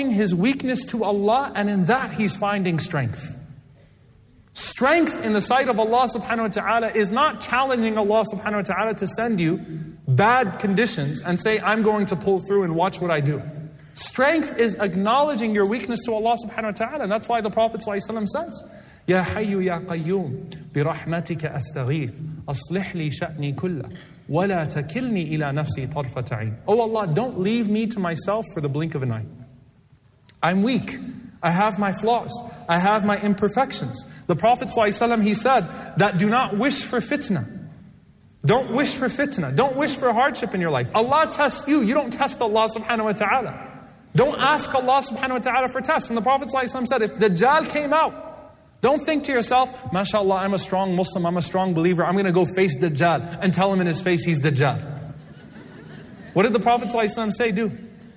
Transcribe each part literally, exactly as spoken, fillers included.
acknowledging his weakness to Allah, and in that he's finding strength. Strength in the sight of Allah subhanahu wa ta'ala is not challenging Allah subhanahu wa ta'ala to send you bad conditions and say, I'm going to pull through and watch what I do. Strength is acknowledging your weakness to Allah subhanahu wa ta'ala. And that's why the Prophet ﷺ says, Ya Hayyu Ya Qayyum, bi rahmatika astaghith, aslih li sha'ni kulla, wa la takilni ila nafsi tarfata ayn. Oh Allah, don't leave me to myself for the blink of an eye. I'm weak. I have my flaws. I have my imperfections. The Prophet ﷺ, he said that do not wish for fitna. Don't wish for fitna. Don't wish for hardship in your life. Allah tests you. You don't test Allah subhanahu wa ta'ala. Don't ask Allah subhanahu wa ta'ala for tests. And the Prophet ﷺ said, if Dajjal came out, don't think to yourself, MashaAllah, I'm a strong Muslim, I'm a strong believer, I'm going to go face Dajjal and tell him in his face he's Dajjal. What did the Prophet ﷺ say, do?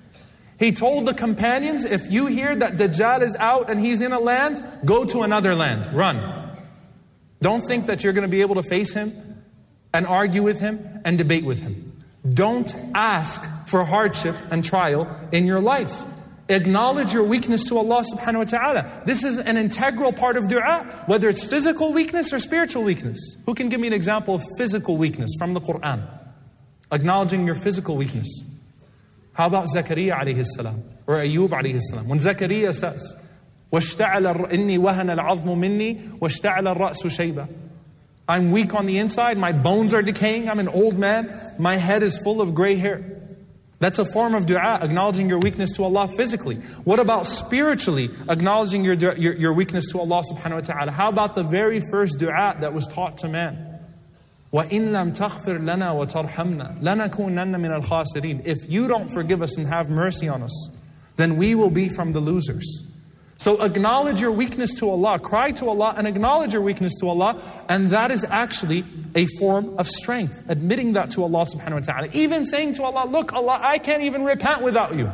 He told the companions, if you hear that Dajjal is out and he's in a land, go to another land, run. Don't think that you're going to be able to face him and argue with him and debate with him. Don't ask for hardship and trial in your life. Acknowledge your weakness to Allah subhanahu wa ta'ala. This is an integral part of dua, whether it's physical weakness or spiritual weakness. Who can give me an example of physical weakness from the Quran? Acknowledging your physical weakness. How about Zakaria alayhi salam or Ayub alayhi salam? When Zakaria says, وَاشْتَعَلَ إِنِّي وَهَنَ الْعَظْمُ مِنِّي وَاشْتَعَلَ الرَّأْسُ شَيْبًا. I'm weak on the inside, my bones are decaying, I'm an old man, my head is full of gray hair. That's a form of dua, acknowledging your weakness to Allah physically. What about spiritually, acknowledging your, your, your weakness to Allah subhanahu wa ta'ala? How about the very first dua that was taught to man? وَإِن لَمْ تَغْفِرْ لَنَا وَتَرْحَمْنَا لَنَكُونَنَّ مِنَ الْخَاسِرِينَ. If you don't forgive us and have mercy on us, then we will be from the losers. So acknowledge your weakness to Allah, cry to Allah and acknowledge your weakness to Allah, and that is actually a form of strength, admitting that to Allah subhanahu wa ta'ala. Even saying to Allah, look Allah, I can't even repent without you.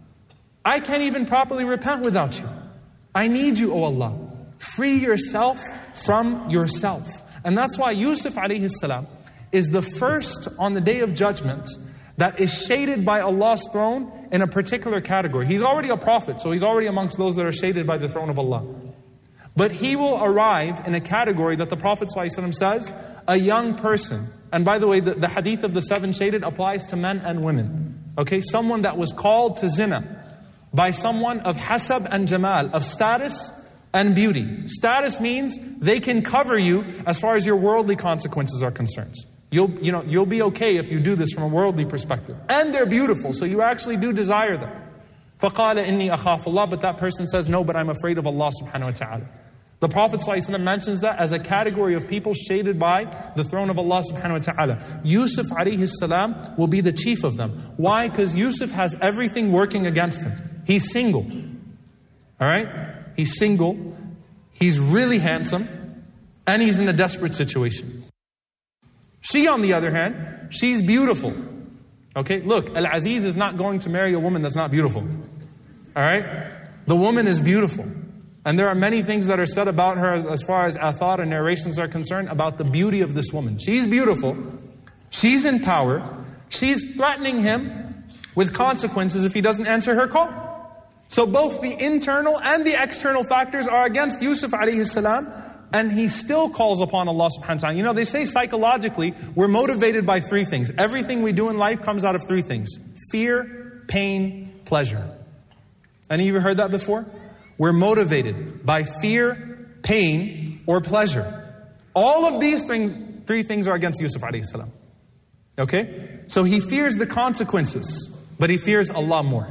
I can't even properly repent without you. I need you, O Allah. Free yourself from yourself. And that's why Yusuf alayhi salam is the first on the Day of Judgment that is shaded by Allah's throne in a particular category. He's already a prophet, so he's already amongst those that are shaded by the throne of Allah. But he will arrive in a category that the Prophet ﷺ says, a young person. And by the way, the, the hadith of the seven shaded applies to men and women. Okay, someone that was called to zina by someone of hasab and jamal, of status and beauty. Status means they can cover you as far as your worldly consequences are concerned. You'll, you know, you'll be okay if you do this from a worldly perspective. And they're beautiful, so you actually do desire them. فَقَالَ إِنِّي أَخَافُ اللَّهِ. But that person says, no, but I'm afraid of Allah subhanahu wa ta'ala. The Prophet ﷺ mentions that as a category of people shaded by the throne of Allah subhanahu wa ta'ala. Yusuf alayhi salam will be the chief of them. Why? Because Yusuf has everything working against him. He's single. Alright? He's single. He's really handsome. And he's in a desperate situation. She, on the other hand, she's beautiful. Okay, look, Al-Aziz is not going to marry a woman that's not beautiful. All right? The woman is beautiful. And there are many things that are said about her as, as far as athar and narrations are concerned about the beauty of this woman. She's beautiful. She's in power. She's threatening him with consequences if he doesn't answer her call. So both the internal and the external factors are against Yusuf alayhi salam. And he still calls upon Allah subhanahu wa ta'ala. You know, they say psychologically, we're motivated by three things. Everything we do in life comes out of three things. Fear, pain, pleasure. Any of you heard that before? We're motivated by fear, pain, or pleasure. All of these things, three things are against Yusuf alayhi salam. Okay? So he fears the consequences, but he fears Allah more.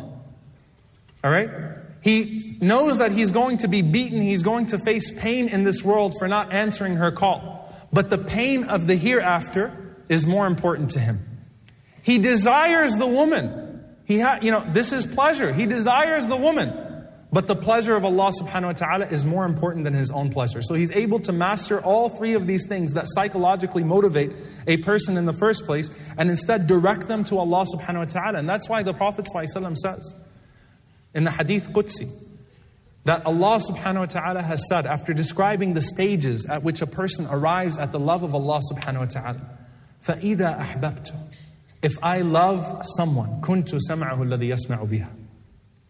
All right? He knows that he's going to be beaten, he's going to face pain in this world for not answering her call. But the pain of the hereafter is more important to him. He desires the woman. He ha you know, this is pleasure. He desires the woman. But the pleasure of Allah subhanahu wa ta'ala is more important than his own pleasure. So he's able to master all three of these things that psychologically motivate a person in the first place and instead direct them to Allah subhanahu wa ta'ala. And that's why the Prophet ﷺ says in the Hadith Qudsi that Allah subhanahu wa ta'ala has said after describing the stages at which a person arrives at the love of Allah subhanahu wa ta'ala, فَإِذَا أَحْبَبْتُ. If I love someone, كُنْتُ سَمْعَهُ الَّذِي يَسْمَعُ بِهَا.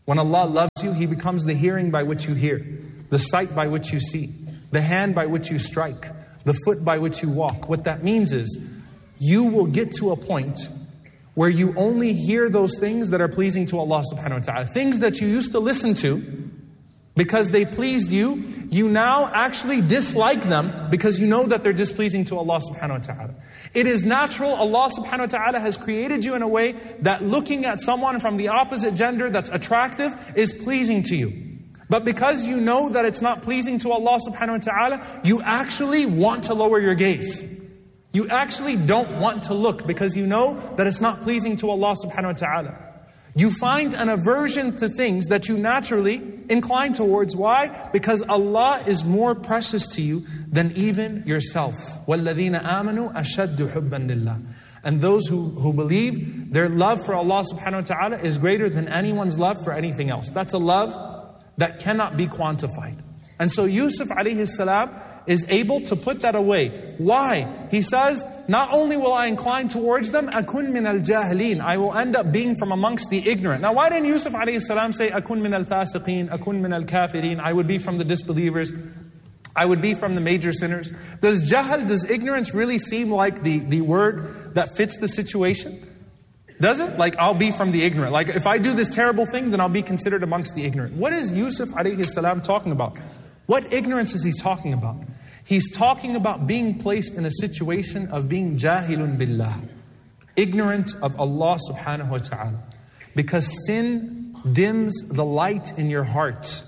When Allah loves you, He becomes the hearing by which you hear, the sight by which you see, the hand by which you strike, the foot by which you walk. What that means is, you will get to a point where you only hear those things that are pleasing to Allah subhanahu wa ta'ala. Things that you used to listen to because they pleased you, you now actually dislike them because you know that they're displeasing to Allah subhanahu wa ta'ala. It is natural, Allah subhanahu wa ta'ala has created you in a way that looking at someone from the opposite gender that's attractive is pleasing to you. But because you know that it's not pleasing to Allah subhanahu wa ta'ala, you actually want to lower your gaze. You actually don't want to look because you know that it's not pleasing to Allah subhanahu wa ta'ala. You find an aversion to things that you naturally incline towards. Why? Because Allah is more precious to you than even yourself. وَالَّذِينَ آمَنُوا أَشَدُّ حُبًّا لِلَّهِ. And those who, who believe, their love for Allah subhanahu wa ta'ala is greater than anyone's love for anything else. That's a love that cannot be quantified. And so Yusuf alayhi salam is able to put that away. Why? He says, not only will I incline towards them, أَكُن مِنَ الْجَاهِلِينَ, I will end up being from amongst the ignorant. Now why didn't Yusuf alayhi salam say, أَكُن مِنَ الْفَاسِقِينَ, أَكُن مِنَ الْكَافِرِينَ, I would be from the disbelievers, I would be from the major sinners? Does jahl, does ignorance really seem like the, the word that fits the situation? Does it? Like, I'll be from the ignorant. Like, if I do this terrible thing, then I'll be considered amongst the ignorant. What is Yusuf alayhi salam talking about? What ignorance is he talking about? He's talking about being placed in a situation of being jahilun billah, ignorant of Allah subhanahu wa ta'ala. Because sin dims the light in your heart.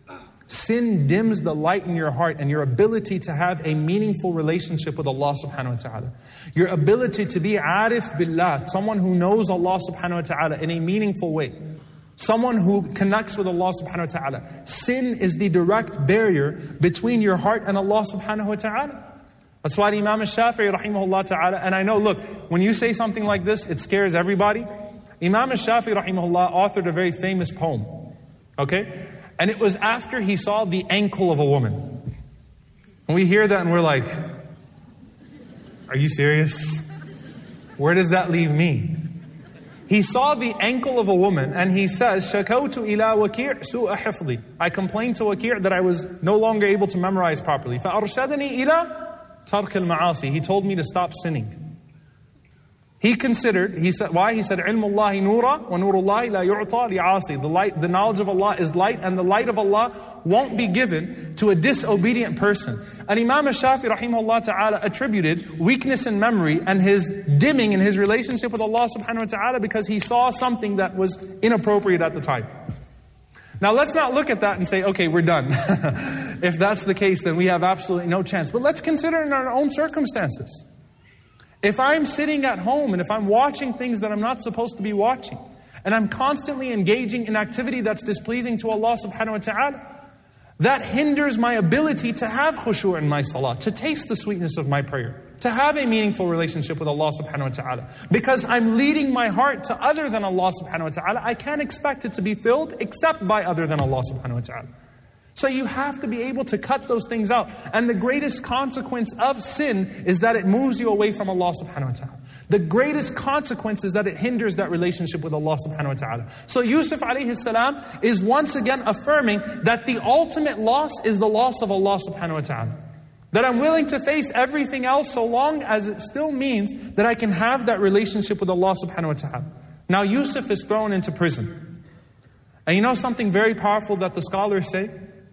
Sin dims the light in your heart and your ability to have a meaningful relationship with Allah subhanahu wa ta'ala. Your ability to be arif billah, someone who knows Allah subhanahu wa ta'ala in a meaningful way. Someone who connects with Allah subhanahu wa ta'ala. Sin is the direct barrier between your heart and Allah subhanahu wa ta'ala. That's why Imam al-Shafi'i rahimahullah ta'ala, and I know, look, when you say something like this, it scares everybody. Imam al-Shafi'i rahimahullah authored a very famous poem. Okay? And it was after he saw the ankle of a woman. And we hear that and we're like, are you serious? Where does that leave me? He saw the ankle of a woman and he says, "Shakawtu ila Waki' su'a hifdhi." I complained to Waki' that I was no longer able to memorize properly. فَأَرْشَدَنِي إِلَى تَرْكِ الْمَعَاصِي. He told me to stop sinning. He considered, he said, why? He said, عِلْمُ اللَّهِ نُورًا وَنُورُ اللَّهِ لَا يُعْطَى لِعَاصِي. The light, the knowledge of Allah is light, and the light of Allah won't be given to a disobedient person. And Imam al-Shafi'i rahimahullah ta'ala attributed weakness in memory and his dimming in his relationship with Allah subhanahu wa ta'ala because he saw something that was inappropriate at the time. Now let's not look at that and say, okay, we're done. If that's the case, then we have absolutely no chance. But let's consider in our own circumstances. If I'm sitting at home and if I'm watching things that I'm not supposed to be watching, and I'm constantly engaging in activity that's displeasing to Allah subhanahu wa ta'ala, that hinders my ability to have khushu' in my salah, to taste the sweetness of my prayer, to have a meaningful relationship with Allah subhanahu wa ta'ala. Because I'm leading my heart to other than Allah subhanahu wa ta'ala, I can't expect it to be filled except by other than Allah subhanahu wa ta'ala. So you have to be able to cut those things out. And the greatest consequence of sin is that it moves you away from Allah subhanahu wa ta'ala. The greatest consequence is that it hinders that relationship with Allah subhanahu wa ta'ala. So Yusuf alayhi salam is once again affirming that the ultimate loss is the loss of Allah subhanahu wa ta'ala. That I'm willing to face everything else so long as it still means that I can have that relationship with Allah subhanahu wa ta'ala. Now Yusuf is thrown into prison. And you know something very powerful that the scholars say?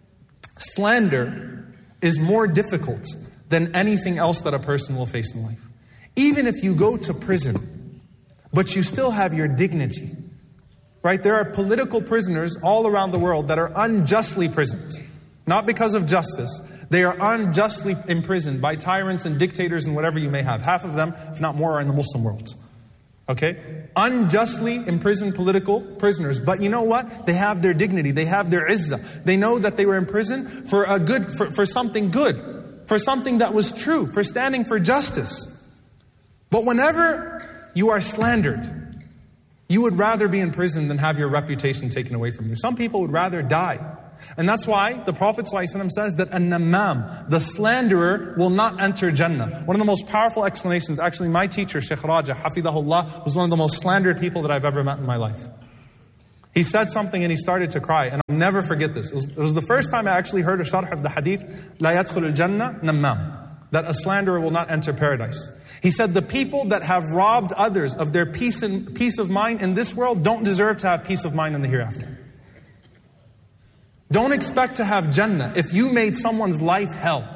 Slander is more difficult than anything else that a person will face in life. Even if you go to prison, but you still have your dignity, right? There are political prisoners all around the world that are unjustly imprisoned. Not because of justice. They are unjustly imprisoned by tyrants and dictators and whatever you may have. Half of them, if not more, are in the Muslim world. Okay? Unjustly imprisoned political prisoners. But you know what? They have their dignity. They have their izzah. They know that they were in prison for a good, for, for something good. For something that was true. For standing for justice. But whenever you are slandered, you would rather be in prison than have your reputation taken away from you. Some people would rather die. And that's why the Prophet ﷺ says that an-namam, the slanderer, will not enter Jannah. One of the most powerful explanations, actually my teacher, Shaykh Raja, hafidahullah, was one of the most slandered people that I've ever met in my life. He said something and he started to cry. And I'll never forget this. It was, it was the first time I actually heard a sharh of the hadith, لا يدخل الجنة نمام, that a slanderer will not enter paradise. He said the people that have robbed others of their peace and peace of mind in this world don't deserve to have peace of mind in the hereafter. Don't expect to have Jannah if you made someone's life hell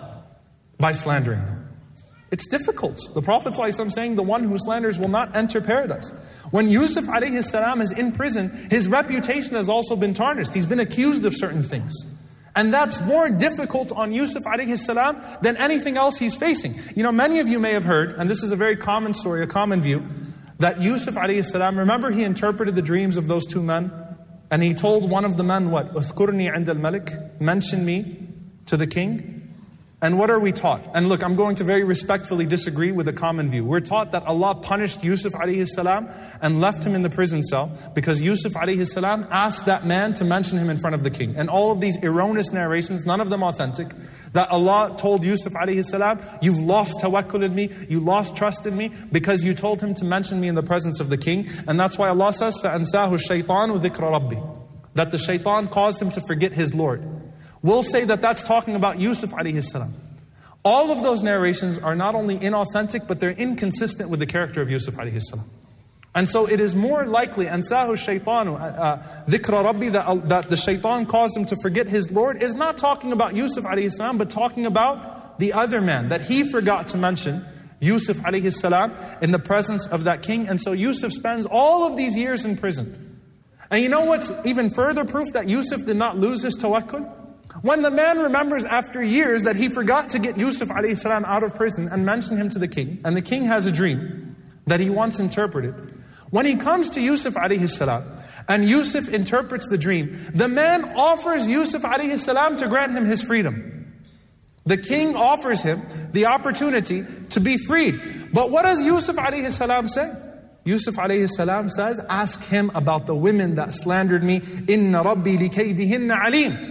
by slandering them. It's difficult. The Prophet ﷺ is saying the one who slanders will not enter paradise. When Yusuf alayhi salam is in prison, his reputation has also been tarnished. He's been accused of certain things. And that's more difficult on Yusuf alayhi salam than anything else he's facing. You know, many of you may have heard, and this is a very common story, a common view, that Yusuf alayhi salam, remember he interpreted the dreams of those two men? And he told one of the men what? Uthkurni 'inda al-malik, mention me to the king. And what are we taught? And look, I'm going to very respectfully disagree with a common view. We're taught that Allah punished Yusuf alayhi salam and left him in the prison cell because Yusuf alayhi salam asked that man to mention him in front of the king. And all of these erroneous narrations, none of them authentic, that Allah told Yusuf alayhi salam, you've lost tawakkul in me, you lost trust in me because you told him to mention me in the presence of the king. And that's why Allah says, فَأَنْسَاهُ الشَّيْطَانُ ذِكْرَ رَبِّهِ, that the shaitan caused him to forget his Lord. We'll say that that's talking about Yusuf alayhi salam. All of those narrations are not only inauthentic, but they're inconsistent with the character of Yusuf alayhi salam. And so it is more likely, أَنْسَاهُ الشَّيْطَانُ ذِكْرَ رَبِّي, that, that the shaitan caused him to forget his Lord, is not talking about Yusuf alayhi salam, but talking about the other man, that he forgot to mention Yusuf alayhi salam in the presence of that king. And so Yusuf spends all of these years in prison. And you know what's even further proof that Yusuf did not lose his tawakkul? When the man remembers after years that he forgot to get Yusuf alayhi salam out of prison and mention him to the king, and the king has a dream that he once interpreted. When he comes to Yusuf alayhi salam, and Yusuf interprets the dream, the man offers Yusuf alayhi salam to grant him his freedom. The king offers him the opportunity to be freed. But what does Yusuf alayhi salam say? Yusuf alayhi salam says, ask him about the women that slandered me. Inna rabbi likaydihinna alim.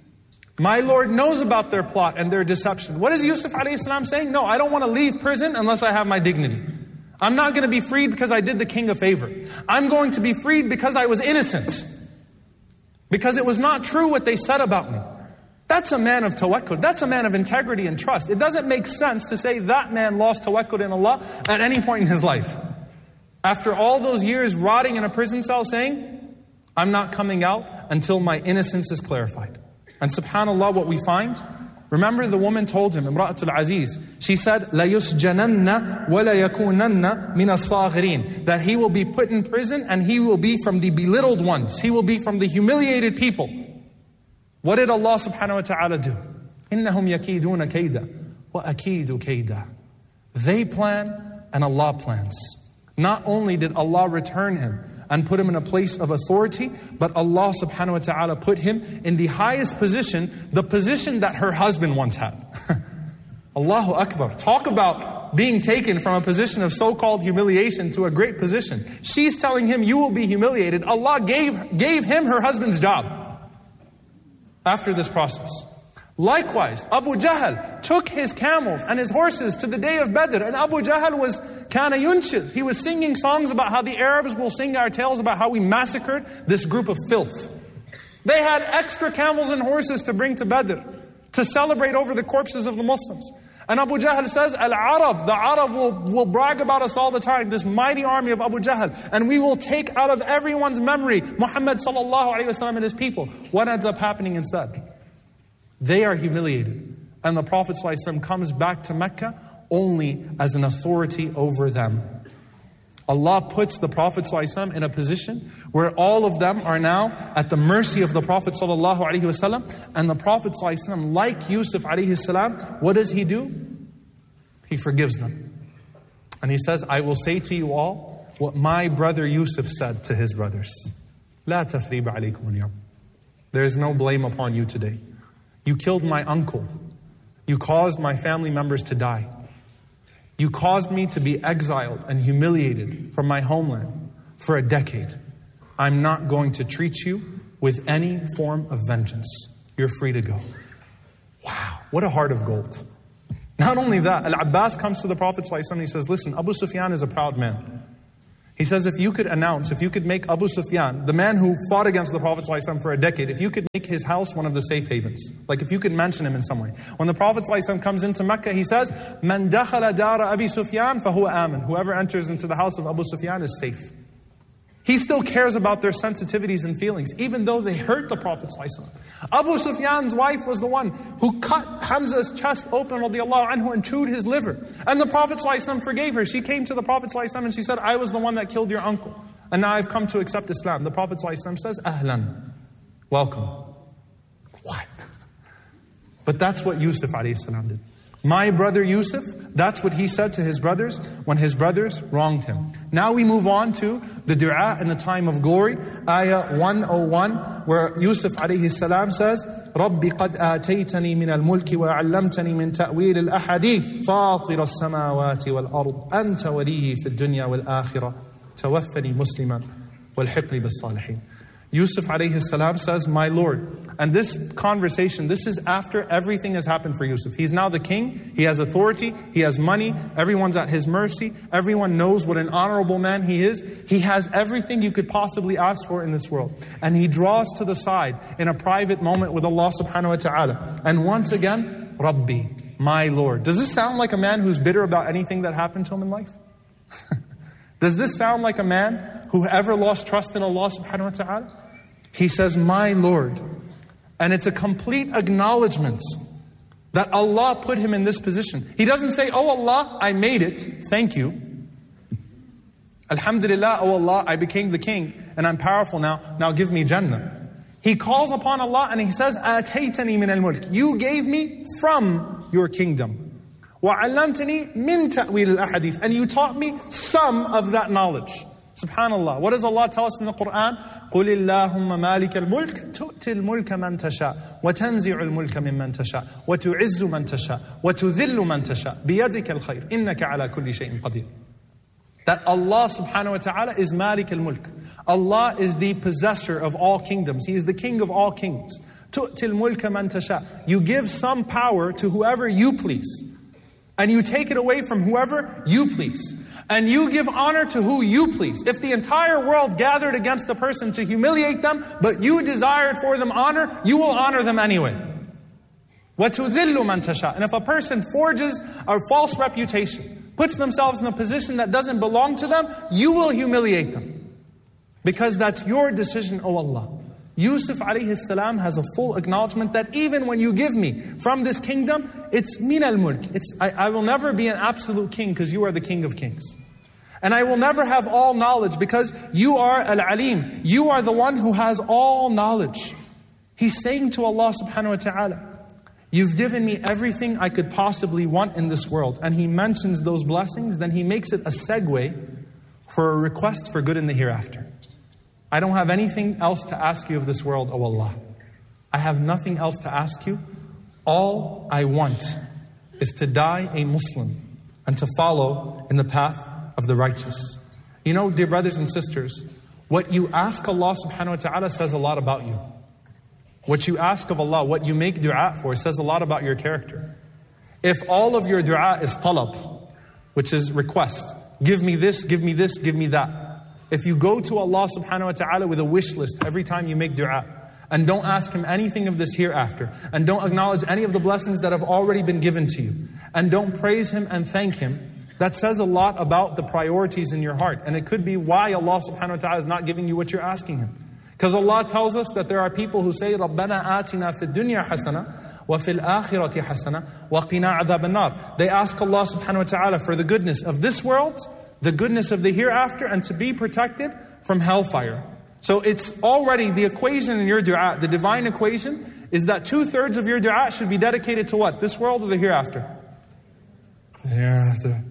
My Lord knows about their plot and their deception. What is Yusuf alayhi salam saying? No, I don't want to leave prison unless I have my dignity. I'm not going to be freed because I did the king a favor. I'm going to be freed because I was innocent. Because it was not true what they said about me. That's a man of tawakkul. That's a man of integrity and trust. It doesn't make sense to say that man lost tawakkul in Allah at any point in his life. After all those years rotting in a prison cell saying, I'm not coming out until my innocence is clarified. And subhanAllah, what we find, remember the woman told him, Imra'atul Aziz, she said, لَا يُسْجَنَنَّ وَلَا يَكُونَنَّ مِنَ الصَّاغِرِينَ, that he will be put in prison and he will be from the belittled ones. He will be from the humiliated people. What did Allah subhanahu wa ta'ala do? إِنَّهُمْ يَكِيدُونَ كَيْدًا وَأَكِيدُ كَيْدًا. They plan and Allah plans. Not only did Allah return him and put him in a place of authority, but Allah subhanahu wa ta'ala put him in the highest position, the position that her husband once had. Allahu Akbar. Talk about being taken from a position of so-called humiliation to a great position. She's telling him, you will be humiliated. Allah gave, gave him her husband's job after this process. Likewise, Abu Jahl took his camels and his horses to the day of Badr, and Abu Jahl was kana yunshid. He was singing songs about how the Arabs will sing our tales about how we massacred this group of filth. They had extra camels and horses to bring to Badr to celebrate over the corpses of the Muslims. And Abu Jahl says, Al-Arab, the Arab will, will brag about us all the time, this mighty army of Abu Jahl, and we will take out of everyone's memory Muhammad sallallahu alayhi wa sallam and his people. What ends up happening instead? They are humiliated. And the Prophet ﷺ comes back to Mecca only as an authority over them. Allah puts the Prophet ﷺ in a position where all of them are now at the mercy of the Prophet ﷺ. And the Prophet ﷺ, like Yusuf alayhi salam, what does he do? He forgives them. And he says, I will say to you all what my brother Yusuf said to his brothers. لا تثريب عليكم اليوم. There is no blame upon you today. You killed my uncle. You caused my family members to die. You caused me to be exiled and humiliated from my homeland for a decade. I'm not going to treat you with any form of vengeance. You're free to go. Wow, what a heart of gold. Not only that, Al-Abbas comes to the Prophet ﷺ and he says, listen, Abu Sufyan is a proud man. He says, if you could announce, if you could make Abu Sufyan, the man who fought against the Prophet ﷺ for a decade, if you could make his house one of the safe havens, like if you could mention him in some way. When the Prophet ﷺ comes into Mecca, he says, "Man dakhala dara Abi Sufyan fahuwa amin." Whoever enters into the house of Abu Sufyan is safe. He still cares about their sensitivities and feelings, even though they hurt the Prophet ﷺ. Abu Sufyan's wife was the one who cut Hamza's chest open, radiallahu anhu, and chewed his liver. And the Prophet ﷺ forgave her. She came to the Prophet ﷺ and she said, "I was the one that killed your uncle. And now I've come to accept Islam." The Prophet ﷺ says, "Ahlan, welcome." What? But that's what Yusuf alayhi salam did. My brother Yusuf, that's what he said to his brothers when his brothers wronged him. Now we move on to the dua in the time of glory. Ayah one oh one, where Yusuf alayhi salam says, "Rabbi qad ataytani min al-mulki wa 'allamtani min ta'wil al-ahadith, fatir as-samawati wal-ard, anta waliyyi fi ad-dunya wal-akhirah, tawaffani musliman wal-hiqni bis-salihin." Yusuf alayhi salam says, "My Lord." And this conversation, this is after everything has happened for Yusuf. He's now the king, he has authority, he has money, everyone's at his mercy, everyone knows what an honorable man he is. He has everything you could possibly ask for in this world. And he draws to the side in a private moment with Allah subhanahu wa ta'ala. And once again, Rabbi, my Lord. Does this sound like a man who's bitter about anything that happened to him in life? Does this sound like a man who ever lost trust in Allah subhanahu wa ta'ala? He says, my Lord. And it's a complete acknowledgement that Allah put him in this position. He doesn't say, oh Allah, I made it, thank you. Alhamdulillah, oh Allah, I became the king and I'm powerful now, now give me Jannah. He calls upon Allah and he says, Ataytani min al-mulk. You gave me from your kingdom. وَعَلَّمْتَنِي مِن تَأْوِيلِ الْأَحَدِيثِ. And you taught me some of that knowledge. Subhanallah. What does Allah tell us in the Quran? قُلِ اللَّهُمَّ مَالِكَ الْمُلْكِ تُؤْتِ الْمُلْكَ مَنْ تَشَاءُ وَتَنْزِعُ الْمُلْكَ مِمَّنْ تَشَاءُ وَتُعِزُّ مَنْ تَشَاءُ وَتُذِلُّ مَنْ تَشَاءُ بِيَدِكَ الْخَيْرِ إِنَّكَ عَلَى كُلِّ شَيْءٍ قَدِيرٌ. That Allah subhanahu wa ta'ala is Malik al-Mulk. Allah is the possessor of all kingdoms. He is the king of all kings. تُؤْتِ الْمُلْكَ مَنْ تَشَاءُ. You give some power to whoever you please. And you take it away from whoever you please. And you give honor to who you please. If the entire world gathered against a person to humiliate them, but you desired for them honor, you will honor them anyway. وَتُذِلُّ مَنْ تَشَاءُ. And if a person forges a false reputation, puts themselves in a position that doesn't belong to them, you will humiliate them. Because that's your decision, O Allah. Yusuf alayhi salam has a full acknowledgement that even when you give me from this kingdom, it's min al-mulk. It's, I, I will never be an absolute king because you are the king of kings. And I will never have all knowledge because you are al-alim. You are the one who has all knowledge. He's saying to Allah subhanahu wa ta'ala, you've given me everything I could possibly want in this world. And He mentions those blessings, then He makes it a segue for a request for good in the hereafter. I don't have anything else to ask you of this world, O Allah. I have nothing else to ask you. All I want is to die a Muslim and to follow in the path of the righteous. You know, dear brothers and sisters, what you ask Allah subhanahu wa ta'ala says a lot about you. What you ask of Allah, what you make dua for, says a lot about your character. If all of your dua is talab, which is request, give me this, give me this, give me that. If you go to Allah subhanahu wa ta'ala with a wish list every time you make dua, and don't ask Him anything of this hereafter, and don't acknowledge any of the blessings that have already been given to you, and don't praise Him and thank Him, that says a lot about the priorities in your heart. And it could be why Allah subhanahu wa ta'ala is not giving you what you're asking Him. Because Allah tells us that there are people who say, رَبَّنَا آتِنَا فِي الدُّنْيَا حَسَنَةً وَفِي الْآخِرَةِ حَسَنَةً وَقِنَا عَذَابَ النَّارِ. They ask Allah subhanahu wa ta'ala for the goodness of this world, the goodness of the hereafter, and to be protected from hellfire. So it's already the equation in your dua, the divine equation, is that two-thirds of your dua should be dedicated to what? This world or the hereafter? The hereafter.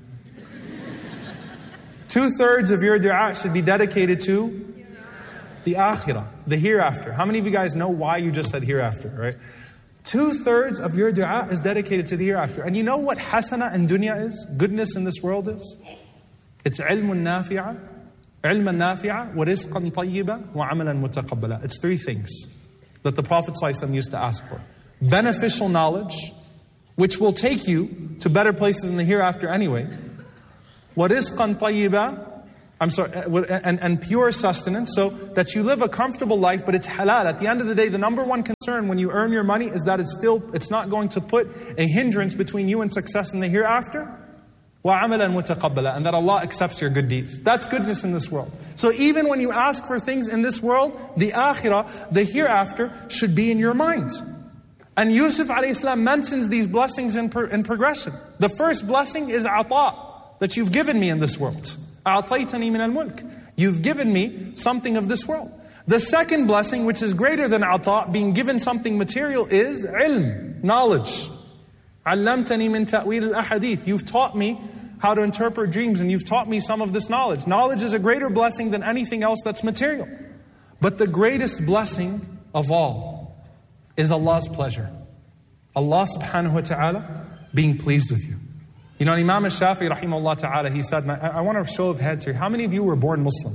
Two-thirds of your dua should be dedicated to the akhirah, the hereafter. How many of you guys know why you just said hereafter, right? Two-thirds of your dua is dedicated to the hereafter. And you know what hasana in dunya is? Goodness in this world is? It's ilmun nafi'a, ilman nafi'a, wa rizqan tayyiba, wa amalan mutaqabbala. It's three things that the Prophet ﷺ used to ask for. Beneficial knowledge, which will take you to better places in the hereafter anyway. Wa rizqan tayyiba, I'm sorry, and, and pure sustenance, so that you live a comfortable life, but it's halal. At the end of the day, the number one concern when you earn your money is that it's still, it's not going to put a hindrance between you and success in the hereafter. وَعَمَلًا مُتَقَبَّلًا, and that Allah accepts your good deeds. That's goodness in this world. So even when you ask for things in this world, the akhirah, the hereafter, should be in your minds. And Yusuf alayhi salam mentions these blessings in, per, in progression. The first blessing is ata, that you've given me in this world. أَعْطَيْتَنِي مِنَ الْمُلْكِ, you've given me something of this world. The second blessing, which is greater than ata, being given something material, is ilm, knowledge. عَلَّمْتَنِي مِنْ تَأْوِيلِ الْأَحَادِيثِ, you've taught me how to interpret dreams, and you've taught me some of this knowledge. Knowledge is a greater blessing than anything else that's material. But the greatest blessing of all is Allah's pleasure. Allah subhanahu wa ta'ala being pleased with you. You know, Imam al-Shafi'i rahimahullah ta'ala, he said, I, I want a show of heads here. How many of you were born Muslim?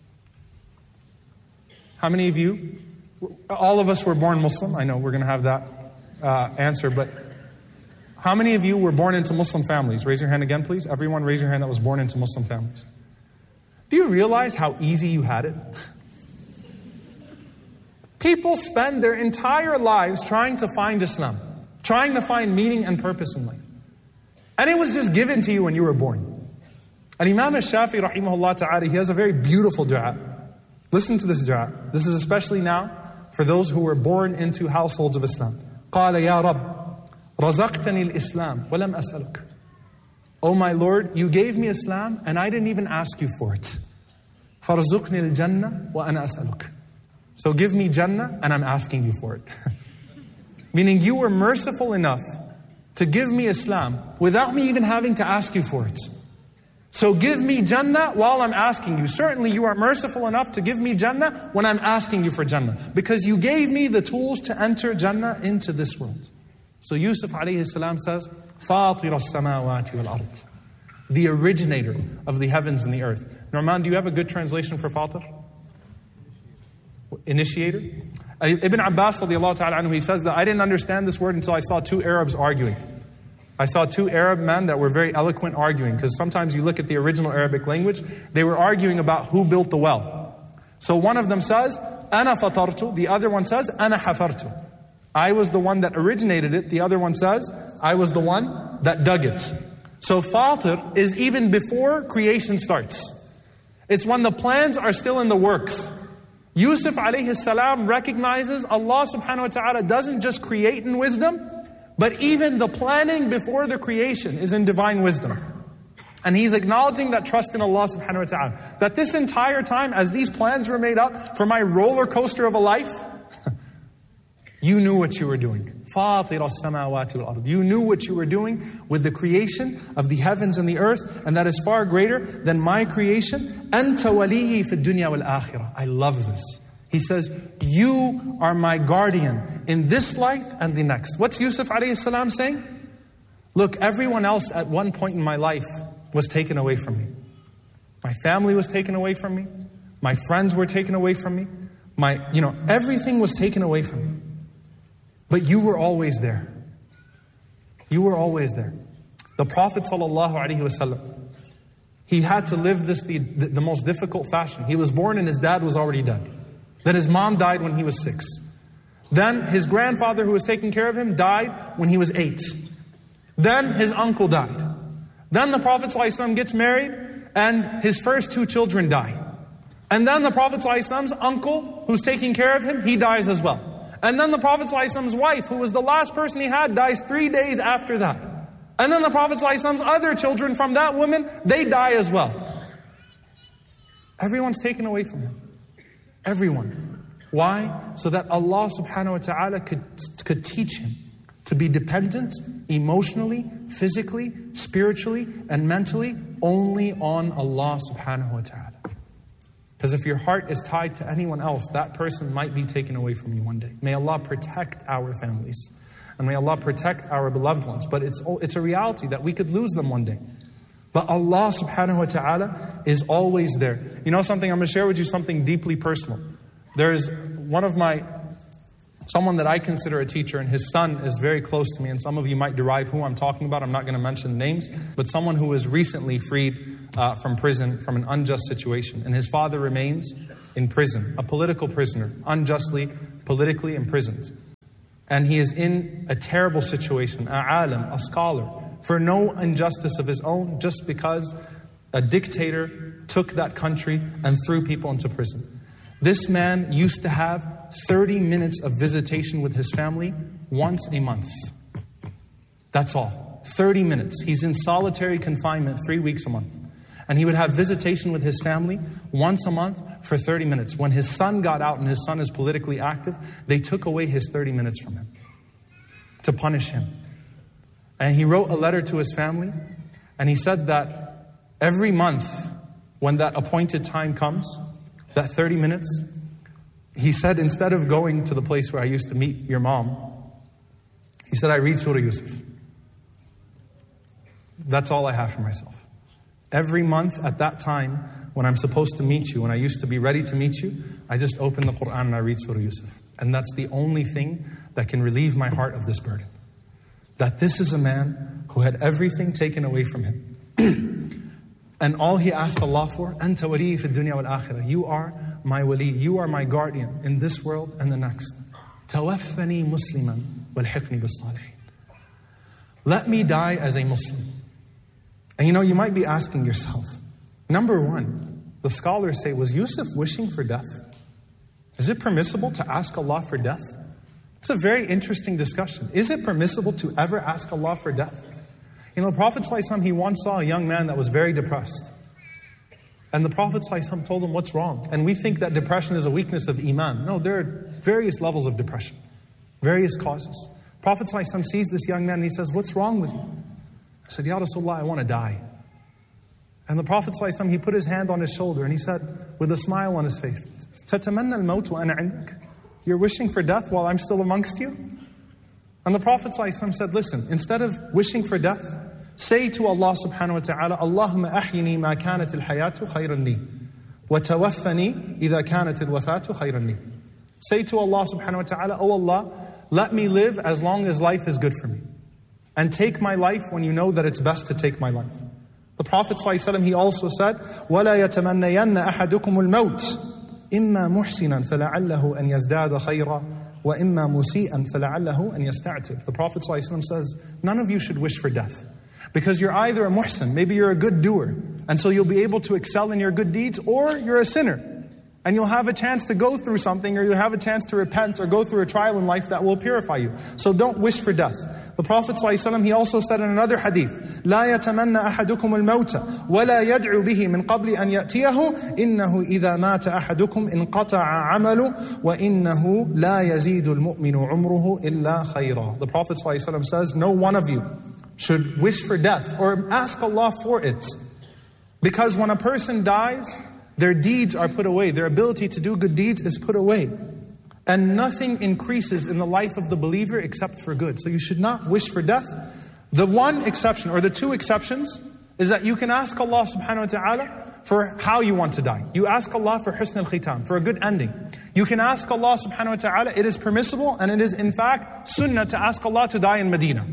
How many of you? All of us were born Muslim. I know we're going to have that uh, answer, but how many of you were born into Muslim families? Raise your hand again, please. Everyone raise your hand that was born into Muslim families. Do you realize how easy you had it? People spend their entire lives trying to find Islam, trying to find meaning and purpose in life. And it was just given to you when you were born. And Imam al-Shafi'i rahimahullah ta'ala, he has a very beautiful dua. Listen to this dua. This is especially now for those who were born into households of Islam. قَالَ يَا رَبِّ رَزَقْتَنِي الْإِسْلَامِ وَلَمْ أَسْأَلُكَ. Oh my Lord, you gave me Islam and I didn't even ask you for it. فَرْزُقْنِي الْجَنَّةِ وَأَنَا أَسْأَلُكَ. So give me Jannah and I'm asking you for it. Meaning you were merciful enough to give me Islam without me even having to ask you for it. So give me Jannah while I'm asking you. Certainly you are merciful enough to give me Jannah when I'm asking you for Jannah. Because you gave me the tools to enter Jannah into this world. So Yusuf alayhi salam says, فَاطِرَ السَّمَاوَاتِ وَالْأَرْضِ, the originator of the heavens and the earth. Norman, do you have a good translation for Fatir? Initiator? Ibn Abbas radiallahu ta'ala anhu, he says that I didn't understand this word until I saw two Arabs arguing. I saw two Arab men that were very eloquent arguing, because sometimes you look at the original Arabic language, they were arguing about who built the well. So one of them says, أَنَا فَطَرْتُ, the other one says, أَنَا حَفَرْتُ. I was the one that originated it. The other one says, I was the one that dug it. So Fatir is even before creation starts. It's when the plans are still in the works. Yusuf alayhi salam recognizes Allah subhanahu wa ta'ala doesn't just create in wisdom, but even the planning before the creation is in divine wisdom. And he's acknowledging that trust in Allah subhanahu wa ta'ala. That this entire time, as these plans were made up for my roller coaster of a life, you knew what you were doing. فَاطِرَ السَّمَاوَاتِ وَالْأَرْضِ. You knew what you were doing with the creation of the heavens and the earth, and that is far greater than my creation. أَنْتَ وَلِيِّي فِي الدُّنْيَا وَالْآخِرَةِ. I love this. He says, you are my guardian in this life and the next. What's Yusuf alayhi salam saying? Look, everyone else at one point in my life was taken away from me. My family was taken away from me. My friends were taken away from me. My, you know, everything was taken away from me. But you were always there. You were always there. The Prophet sallallahu alaihi wasallam, he had to live this the, the, the most difficult fashion. He was born and his dad was already dead. Then his mom died when he was six. Then his grandfather who was taking care of him died when he was eight. Then his uncle died. Then the Prophet sallallahu alaihi wasallam gets married and his first two children die. And then the Prophet sallallahu alaihi wasallam's uncle who's taking care of him, he dies as well. And then the Prophet ﷺ's wife, who was the last person he had, dies three days after that. And then the Prophet ﷺ's other children from that woman, they die as well. Everyone's taken away from him. Everyone. Why? So that Allah subhanahu wa ta'ala could, could teach him to be dependent emotionally, physically, spiritually, and mentally only on Allah subhanahu wa ta'ala. Because if your heart is tied to anyone else, that person might be taken away from you one day. May Allah protect our families. And may Allah protect our beloved ones. But it's, it's a reality that we could lose them one day. But Allah subhanahu wa ta'ala is always there. You know something? I'm going to share with you something deeply personal. There's one of my, someone that I consider a teacher, and his son is very close to me. And some of you might derive who I'm talking about. I'm not going to mention names. But someone who was recently freed uh, from prison, from an unjust situation. And his father remains in prison, a political prisoner, unjustly, politically imprisoned. And he is in a terrible situation, a alim, a scholar, for no injustice of his own, just because a dictator took that country and threw people into prison. This man used to have thirty minutes of visitation with his family once a month. That's all. thirty minutes. He's in solitary confinement three weeks a month. And he would have visitation with his family once a month for thirty minutes. When his son got out and his son is politically active, they took away his thirty minutes from him to punish him. And he wrote a letter to his family, and he said that every month when that appointed time comes, that thirty minutes, he said, instead of going to the place where I used to meet your mom, he said, I read Surah Yusuf. That's all I have for myself. Every month at that time, when I'm supposed to meet you, when I used to be ready to meet you, I just open the Quran and I read Surah Yusuf. And that's the only thing that can relieve my heart of this burden. That this is a man who had everything taken away from him. And all he asked Allah for, Anta wali fi dunya wal akhirah. You are my wali, you are my guardian in this world and the next. Tawaffani musliman walhiqni bis-salihin. Let me die as a Muslim. And you know, you might be asking yourself, number one, the scholars say, was Yusuf wishing for death? Is it permissible to ask Allah for death? It's a very interesting discussion. Is it permissible to ever ask Allah for death? You know, the Prophet ﷺ, he once saw a young man that was very depressed. And the Prophet ﷺ told him, what's wrong? And we think that depression is a weakness of Iman. No, there are various levels of depression, various causes. Prophet ﷺ sees this young man and he says, what's wrong with you? I said, Ya Rasulullah, I want to die. And the Prophet ﷺ, he put his hand on his shoulder and he said, with a smile on his face, تَتَمَنَّى الْمَوْتُ وَأَنَا عِنْدَكَ. You're wishing for death while I'm still amongst you? And the Prophet ﷺ said, listen, instead of wishing for death, say to Allah subhanahu wa ta'ala, Allahumma ahyini ma kanat al-hayatu khayran li, wa tawaffani idha kanat al-wafatu khayran li. Say to Allah subhanahu wa ta'ala, oh Allah, let me live as long as life is good for me. And take my life when you know that it's best to take my life. The Prophet ﷺ, he also said, وَلَا يَتَمَنَّيَنَّ أَحَدُكُمُ الْمَوْتِ إِمَّا مُحْسِنًا فَلَعَلَّهُ أَنْ يَزْدَادَ خَيْرًا وَإِمَّا مُسِيئًا فَلَعَلَّهُ أَنْ يَسْتَعْتِبْ. The Prophet ﷺ says, none of you should wish for death. Because you're either a muhsin, maybe you're a good doer, and so you'll be able to excel in your good deeds, or you're a sinner. And you'll have a chance to go through something, or you'll have a chance to repent or go through a trial in life that will purify you. So don't wish for death. The Prophet ﷺ, he also said in another hadith, لا يتمنى أحدكم الموت ولا يدعو به من قبل أن يأتيه إنه إذا مات أحدكم انقطع عمله وإنه لا يزيد المؤمن عمره إلا خيرا. The Prophet ﷺ says, no one of you should wish for death or ask Allah for it. Because when a person dies, their deeds are put away. Their ability to do good deeds is put away. And nothing increases in the life of the believer except for good. So you should not wish for death. The one exception, or the two exceptions, is that you can ask Allah subhanahu wa ta'ala for how you want to die. You ask Allah for husn al-khitam, for a good ending. You can ask Allah subhanahu wa ta'ala, it is permissible and it is in fact sunnah to ask Allah to die in Medina.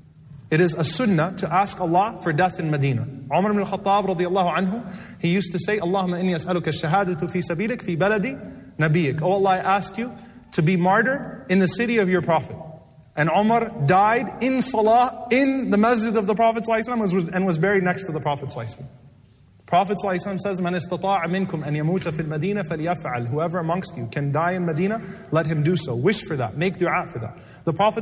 It is a sunnah to ask Allah for death in Medina. Umar ibn al-Khattab radiyallahu anhu, he used to say, Allahumma inni as'aluka ash-shahadatu fi sabilik fi baladi nabiyik. Oh Allah, I ask you to be martyr in the city of your Prophet. And Umar died in salah in the masjid of the Prophet ﷺ and was buried next to the Prophet ﷺ. Prophet ﷺ says, Man istata'a minkum an yamuta fil Madina falyaf'al. Whoever amongst you can die in Medina, let him do so. Wish for that. Make dua for that. The Prophet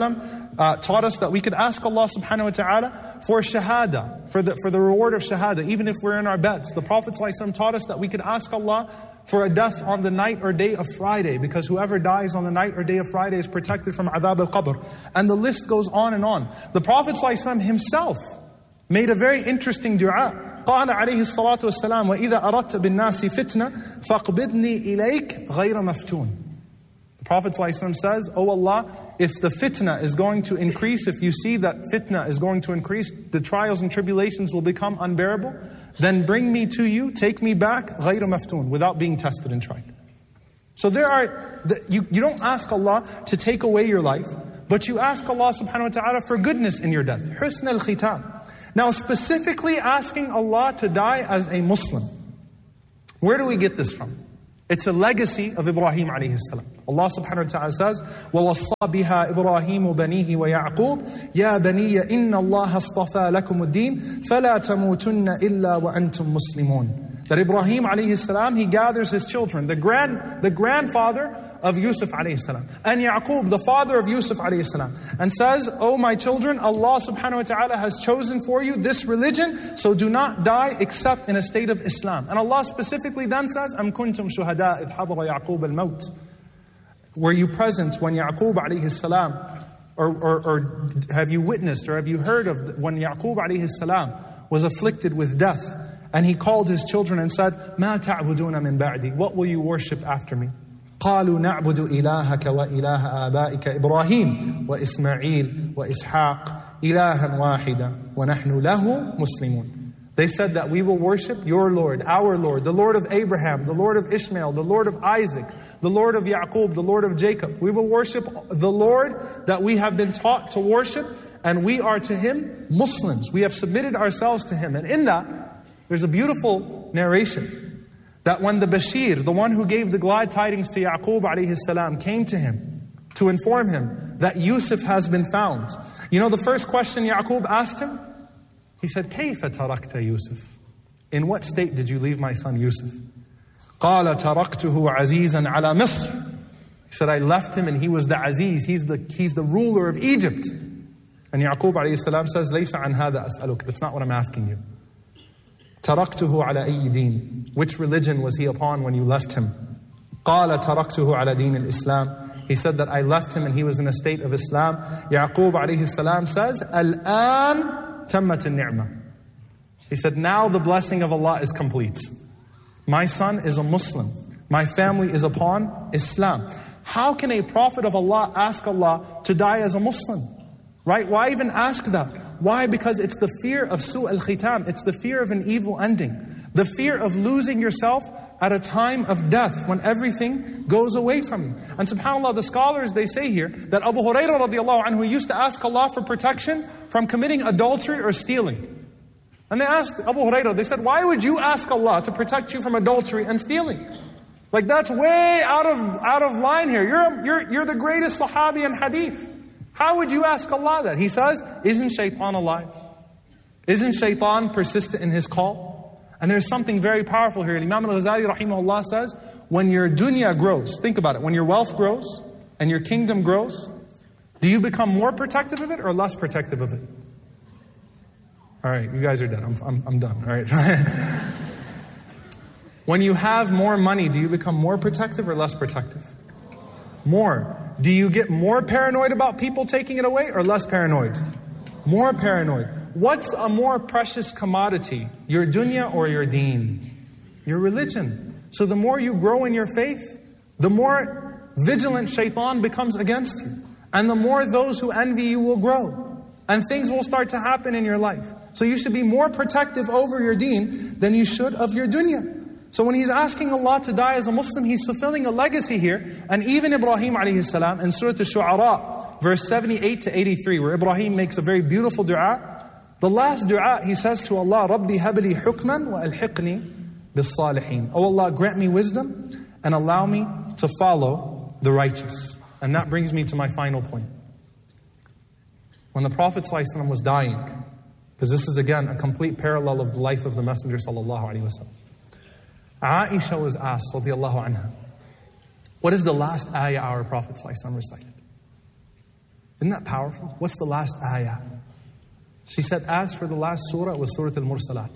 ﷺ uh, taught us that we could ask Allah subhanahu wa ta'ala for shahada, for the, for the reward of shahada, even if we're in our beds. The Prophet ﷺ taught us that we could ask Allah for a death on the night or day of Friday, because whoever dies on the night or day of Friday is protected from adhab al-qabr. And the list goes on and on. The Prophet ﷺ himself made a very interesting dua. قال عليه الصلاة والسلام وإذا أردت بالناس فتنة فاقبضني إليك غير مفتون. The Prophet ﷺ says, Oh Allah, if the fitna is going to increase, if you see that fitna is going to increase, the trials and tribulations will become unbearable, then bring me to you, take me back, غير مفتون, without being tested and tried. So there are, the, you, you don't ask Allah to take away your life, but you ask Allah subhanahu wa ta'ala for goodness in your death. Husn al-khitam. Now, specifically asking Allah to die as a Muslim. Where do we get this from? It's a legacy of Ibrahim alayhi salam. Allah subhanahu wa ta'ala says, وَوَصَّى بِهَا إِبْرَاهِيمُ بَنِيهِ وَيَعْقُوبُ يَا بَنِيَّ إِنَّ اللَّهَ اصْطَفَى لَكُمُ الدِّينَ فَلَا تَمُوتُنَّ إِلَّا وَأَنْتُمْ مُسْلِمُونَ. That Ibrahim alayhi salam, he gathers his children, the grand, the grandfather of Yusuf alayhi salam, and Yaqub, the father of Yusuf alayhi salam, and says, "Oh my children, Allah subhanahu wa ta'ala has chosen for you this religion, so do not die except in a state of Islam." And Allah specifically then says, "Am kuntum shuhada idh hadara Yaqub al-maut." Were you present when Yaqub alayhi salam, or, or, or have you witnessed, or have you heard of when Yaqub alayhi salam was afflicted with death, and he called his children and said, "Ma ta'buduna min ba'di?" What will you worship after me? قالوا نعبد إلهك وإله آبائك إبراهيم وإسماعيل وإسحاق إلها واحدا ونحن له مسلمون. They said that we will worship your Lord, our Lord, the Lord of Abraham, the Lord of Ishmael, the Lord of Isaac, the Lord of Yaqub, the Lord of Jacob. We will worship the Lord that we have been taught to worship, and we are to Him Muslims. We have submitted ourselves to Him. And in that, there's a beautiful narration that when the Bashir, the one who gave the glad tidings to Yaqub alayhi salam, came to him to inform him that Yusuf has been found. You know the first question Yaqub asked him? He said, "Kayfa tarakta Yusuf?" In what state did you leave my son Yusuf? قال تركته عزيزا على مصر. He said, I left him and he was the Aziz, he's the, he's the ruler of Egypt. And Yaqub alayhi salam says, ليس عن هذا أسألك. That's not what I'm asking you. تركته على أي دين. Which religion was he upon when you left him? قال تركته على دين الإسلام. He said that I left him and he was in a state of Islam. Yaqub alayhi salam says, الآن تمت النعمة. He said, now the blessing of Allah is complete. My son is a Muslim. My family is upon Islam. How can a prophet of Allah ask Allah to die as a Muslim? Right? Why even ask that? Why? Because it's the fear of su' al-khitam. It's the fear of an evil ending. The fear of losing yourself at a time of death when everything goes away from you. And subhanAllah, the scholars, they say here that Abu Hurairah radiallahu anhu used to ask Allah for protection from committing adultery or stealing. And they asked Abu Hurairah, they said, why would you ask Allah to protect you from adultery and stealing? Like that's way out of out of line here. You're, you're, you're the greatest Sahabi in hadith. How would you ask Allah that? He says, isn't shaitan alive? Isn't shaitan persistent in his call? And there's something very powerful here. Imam al-Ghazali rahimahullah says, when your dunya grows, think about it, when your wealth grows and your kingdom grows, do you become more protective of it or less protective of it? All right, you guys are done. I'm, I'm, I'm done. All right. When you have more money, do you become more protective or less protective? More. Do you get more paranoid about people taking it away or less paranoid? More paranoid. What's a more precious commodity? Your dunya or your deen? Your religion. So the more you grow in your faith, the more vigilant shaitan becomes against you. And the more those who envy you will grow. And things will start to happen in your life. So you should be more protective over your deen than you should of your dunya. So when he's asking Allah to die as a Muslim, he's fulfilling a legacy here. And even Ibrahim alayhi salam in Surah Al-Shu'ara, verse seventy-eight to eighty-three, where Ibrahim makes a very beautiful dua. The last dua, he says to Allah, Rabbi habli hukman wa alhiqni bis salihin. Oh Allah, grant me wisdom and allow me to follow the righteous. And that brings me to my final point. When the Prophet ﷺ was dying, because this is again a complete parallel of the life of the Messenger sallallahu alaihi wasallam. Aisha was asked, radiyallahu anha, what is the last ayah our Prophet ﷺ recited? Isn't that powerful? What's the last ayah? She said, as for the last surah, it was Surah Al-Mursalat.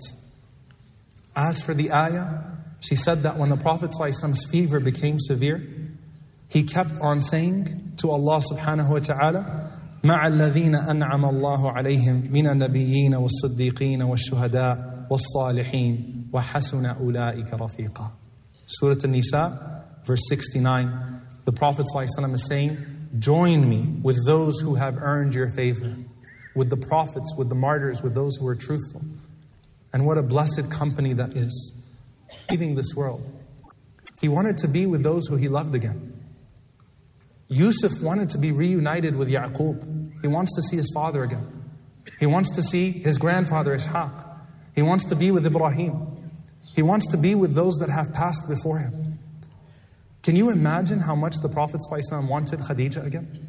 As for the ayah, she said that when the Prophet ﷺ's fever became severe, he kept on saying to Allah subhanahu wa ta'ala, مَعَ الَّذِينَ أَنْعَمَ اللَّهُ عَلَيْهِمْ مِنَ النَّبِيِّينَ وَالصِّدِّيقِينَ وَالشُّهَدَاءِ وَالصَّالِحِينَ وَحَسُنَ أُولَٰئِكَ رَفِيقًا. Surah An-Nisa, verse sixty-nine. The Prophet ﷺ is saying, join me with those who have earned your favor, with the prophets, with the martyrs, with those who are truthful. And what a blessed company that is, leaving this world. He wanted to be with those who he loved again. Yusuf wanted to be reunited with Yaqub. He wants to see his father again. He wants to see his grandfather Ishaq. He wants to be with Ibrahim. He wants to be with those that have passed before him. Can you imagine how much the Prophet ﷺ wanted Khadija again?